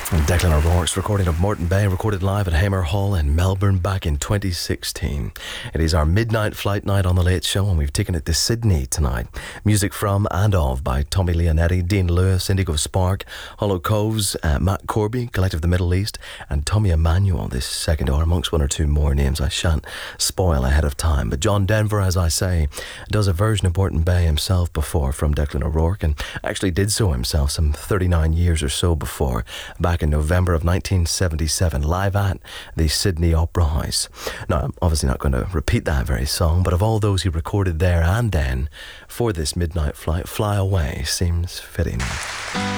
Declan O'Rourke's recording of Moreton Bay, recorded live at Hamer Hall in Melbourne back in 2016. It is our midnight flight night on The Late Show, and we've taken it to Sydney tonight. Music from and of by Tommy Leonetti, Dean Lewis, Indigo Spark, Hollow Coves, Matt Corby, Collective the Middle East, and Tommy Emmanuel this second hour, amongst one or two more names I shan't spoil ahead of time. But John Denver, as I say, does a version of Moreton Bay himself before from Declan O'Rourke, and actually did so himself some 39 years or so before, back in November of 1977, live at the Sydney Opera House. Now, I'm obviously not going to repeat that very song, but of all those he recorded there and then for this midnight flight, Fly Away seems fitting.